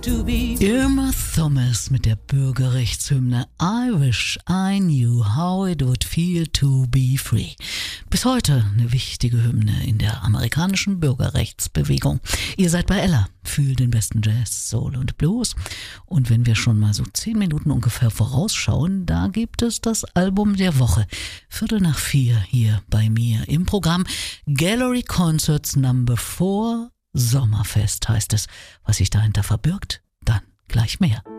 Irma Thomas mit der Bürgerrechtshymne I wish I knew how it would feel to be free. Bis heute eine wichtige Hymne in der amerikanischen Bürgerrechtsbewegung. Ihr seid bei Ella, fühlt den besten Jazz, Soul und Blues. Und wenn wir schon mal so 10 Minuten ungefähr vorausschauen, da gibt es das Album der Woche. 4:15 hier bei mir im Programm Gallery Concerts Number 4 Sommerfest heißt es. Was sich dahinter verbirgt, dann gleich mehr.